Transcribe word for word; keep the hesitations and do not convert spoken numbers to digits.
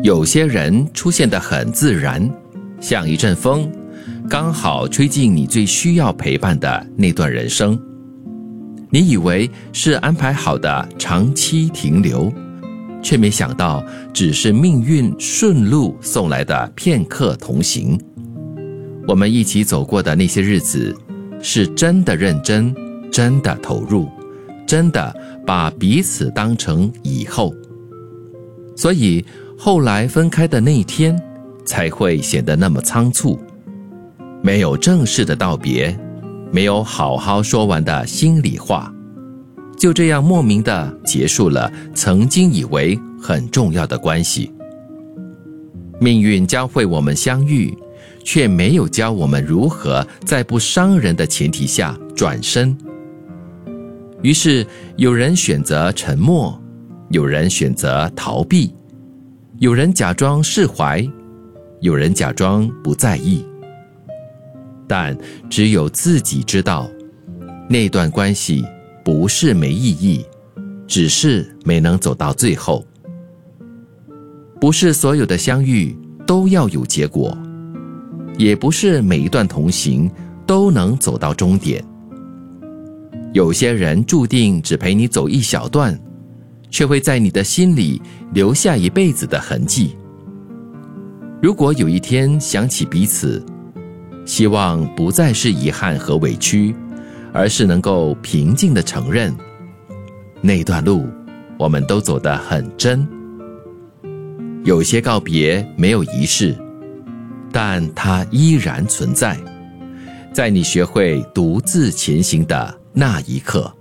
有些人出现得很自然，像一阵风，刚好吹进你最需要陪伴的那段人生。你以为是安排好的长期停留，却没想到只是命运顺路送来的片刻同行。我们一起走过的那些日子，是真的认真，真的投入，真的把彼此当成以后。所以后来分开的那一天，才会显得那么仓促。没有正式的道别，没有好好说完的心里话，就这样莫名地结束了曾经以为很重要的关系。命运教会我们相遇，却没有教我们如何在不伤人的前提下转身。于是有人选择沉默，有人选择逃避，有人假装释怀，有人假装不在意。但只有自己知道，那段关系不是没意义，只是没能走到最后。不是所有的相遇都要有结果，也不是每一段同行都能走到终点。有些人注定只陪你走一小段，却会在你的心里留下一辈子的痕迹。如果有一天想起彼此，希望不再是遗憾和委屈，而是能够平静地承认，那段路我们都走得很真。有些告别没有仪式，但它依然存在，在你学会独自前行的那一刻。